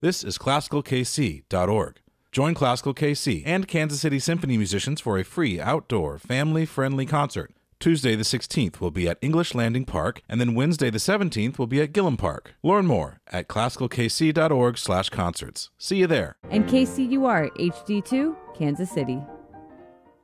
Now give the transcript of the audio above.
This is ClassicalKC.org. Join Classical KC and Kansas City Symphony musicians for a free outdoor, family-friendly concert. Tuesday the 16th will be at English Landing Park, and then Wednesday the 17th will be at Gillum Park. Learn more at classicalkc.org/concerts. See you there. And KCUR HD2, Kansas City.